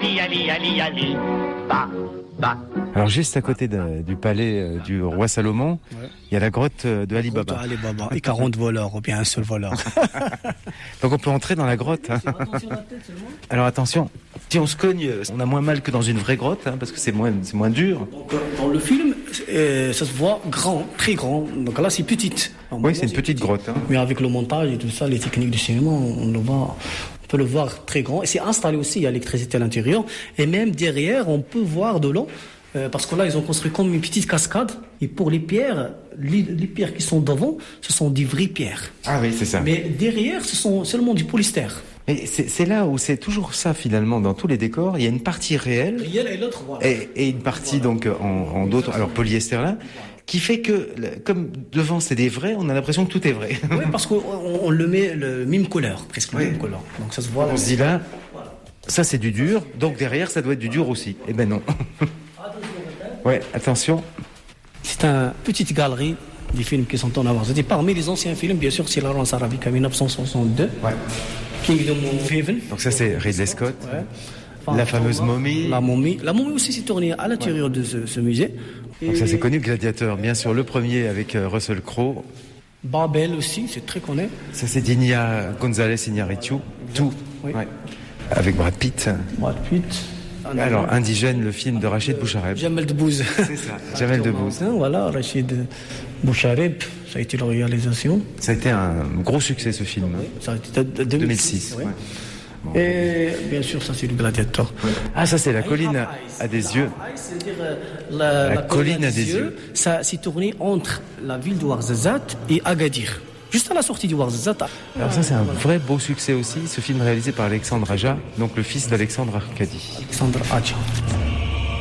Ali, Ali, Ali, Ali. Bah, bah. Alors juste à côté du palais du roi Salomon, il y a la grotte de Ali Baba. Ali Baba et 40 voleurs, ou bien un seul voleur. Donc on peut entrer dans la grotte. Alors attention, si on se cogne, on a moins mal que dans une vraie grotte, parce que c'est moins dur. Donc, dans le film, ça se voit grand, très grand. Donc là, c'est petite. Oui, c'est une petite grotte. Mais avec le montage et tout ça, les techniques de cinéma, on peut le voir très grand. Et c'est installé aussi, il y a l'électricité à l'intérieur. Et même derrière, on peut voir de l'eau. Parce que là, ils ont construit comme une petite cascade. Et pour les pierres, les pierres qui sont devant, ce sont des vraies pierres. Ah oui, c'est ça. Mais derrière, ce sont seulement du polystère. Et c'est là où c'est toujours ça finalement dans tous les décors. Il y a une partie réelle Et l'autre, voilà. Et une partie donc en d'autres, alors polyester là, qui fait que comme devant c'est des vrais, on a l'impression que tout est vrai. Oui, parce qu'on le met le même couleur, presque le même couleur. Donc ça se voit. On se dit là, ça c'est du dur, donc derrière ça doit être du dur aussi. Eh ben non. Ouais, attention. C'est une petite galerie des films qui sont en avance. C'était parmi les anciens films, bien sûr, c'est Lawrence Arabica 1962. Ouais. Kingdom of Heaven. Donc ça c'est Ridley Scott. Ouais. Enfin, la fameuse momie. La momie aussi s'est tournée à l'intérieur de ce musée. Donc ça c'est connu, Gladiateur, bien sûr, le premier avec Russell Crowe. Babel aussi, c'est très connu. Ça c'est Dinia González Iñárritu. Tout. Oui. Ouais. Avec Brad Pitt. Alors, Indigène, le film de Rachid Bouchareb. Jamel Debbouze. C'est ça, Jamel Debbouze. Voilà, Rachid Bouchareb, ça a été la réalisation. Ça a été un gros succès ce film. Oui, ça a été 2006. Ouais. Bon. Et bien sûr, ça c'est le Gladiator. Ah, ça c'est la colline à des yeux. C'est-à-dire la colline à des yeux. Ça s'est tourné entre la ville de Ouarzazate et Agadir. Juste à la sortie du Ouarzazate. Alors ça c'est un vrai beau succès aussi, ce film réalisé par Alexandre Aja, donc le fils d'Alexandre Arcadi. Alexandre Aja.